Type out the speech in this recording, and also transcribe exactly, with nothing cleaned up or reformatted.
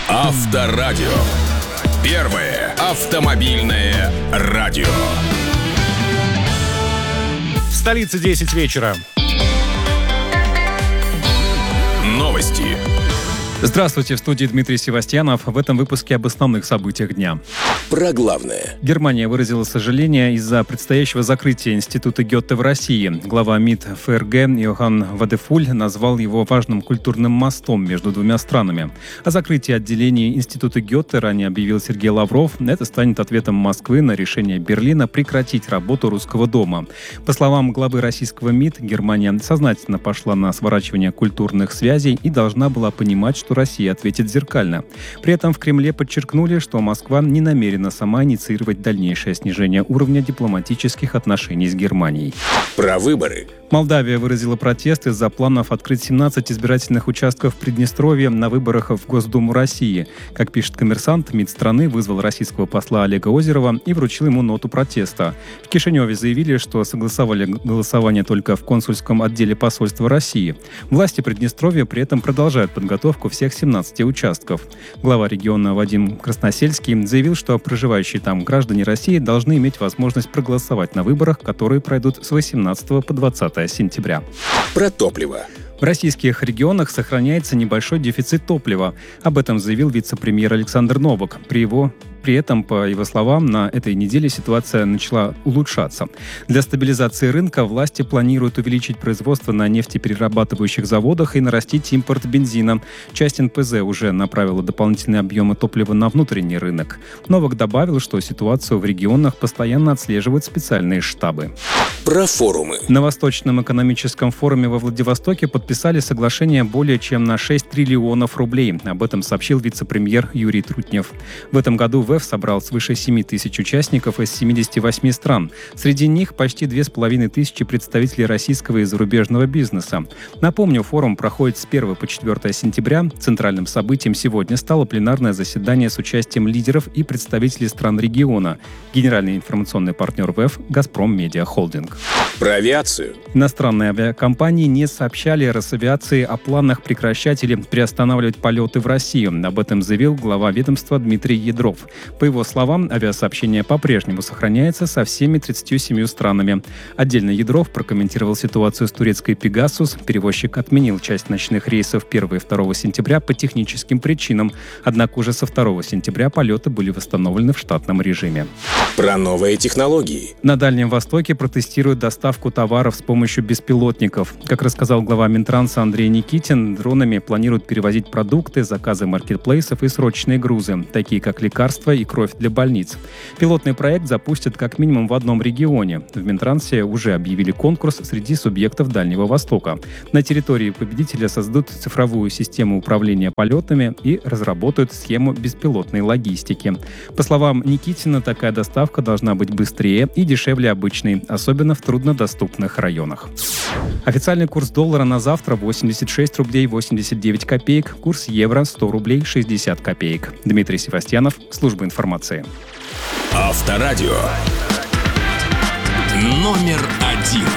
Авторадио. Первое автомобильное радио. В столице десять вечера. Новости. Здравствуйте, в студии Дмитрий Севастьянов. В этом выпуске об основных событиях дня. Про главное. Германия выразила сожаление из-за предстоящего закрытия Института Гёте в России. Глава МИД ФРГ Йохан Вадефуль назвал его важным культурным мостом между двумя странами. О закрытии отделения Института Гёте ранее объявил Сергей Лавров. Это станет ответом Москвы на решение Берлина прекратить работу Русского дома. По словам главы российского МИД, Германия сознательно пошла на сворачивание культурных связей и должна была понимать, что Россия ответит зеркально. При этом в Кремле подчеркнули, что Москва не намерена сама инициировать дальнейшее снижение уровня дипломатических отношений с Германией. Про выборы. Молдавия выразила протест из-за планов открыть семнадцать избирательных участков в Приднестровье на выборах в Госдуму России. Как пишет «Коммерсант», МИД страны вызвал российского посла Олега Озерова и вручил ему ноту протеста. В Кишиневе заявили, что согласовали голосование только в консульском отделе посольства России. Власти Приднестровья при этом продолжают подготовку всех семнадцати участков. Глава региона Вадим Красносельский заявил, что проживающие там граждане России должны иметь возможность проголосовать на выборах, которые пройдут с восемнадцатого по двадцатое сентября. Про топливо. В российских регионах сохраняется небольшой дефицит топлива. Об этом заявил вице-премьер Александр Новак. При его При этом, по его словам, на этой неделе ситуация начала улучшаться. Для стабилизации рынка власти планируют увеличить производство на нефтеперерабатывающих заводах и нарастить импорт бензина. Часть эн пэ зэ уже направила дополнительные объемы топлива на внутренний рынок. Новак добавил, что ситуацию в регионах постоянно отслеживают специальные штабы. Про форумы. На Восточном экономическом форуме во Владивостоке подписали соглашение более чем на шесть триллионов рублей. Об этом сообщил вице-премьер Юрий Трутнев. В этом году ВЭФ собрал свыше семи тысяч участников из семидесяти восьми стран. Среди них почти две с половиной тысячи представителей российского и зарубежного бизнеса. Напомню, форум проходит с первого по четвёртое сентября. Центральным событием сегодня стало пленарное заседание с участием лидеров и представителей стран региона. Генеральный информационный партнер ВЭФ «Газпром Медиа Холдинг». Про авиацию. Иностранные авиакомпании не сообщали Росавиации о планах прекращать или приостанавливать полеты в Россию. Об этом заявил глава ведомства Дмитрий Ядров. По его словам, авиасообщение по-прежнему сохраняется со всеми тридцатью семью странами. Отдельно Ядров прокомментировал ситуацию с турецкой «Пегасус». Перевозчик отменил часть ночных рейсов первого и второго сентября по техническим причинам. Однако уже со второго сентября полеты были восстановлены в штатном режиме. Про новые технологии. На Дальнем Востоке протестируют доставку товаров с помощью беспилотников. Как рассказал глава Минтранса Андрей Никитин, дронами планируют перевозить продукты, заказы маркетплейсов и срочные грузы, такие как лекарства и кровь для больниц. Пилотный проект запустят как минимум в одном регионе. В Минтрансе уже объявили конкурс среди субъектов Дальнего Востока. На территории победителя создадут цифровую систему управления полетами и разработают схему беспилотной логистики. По словам Никитина, такая доставка должна быть быстрее и дешевле обычной, особенно в труднодоступных районах. Официальный курс доллара на завтра восемьдесят шесть рублей восемьдесят девять копеек, курс евро сто рублей шестьдесят копеек. Дмитрий Севастьянов, служба информации. Авторадио. Номер один.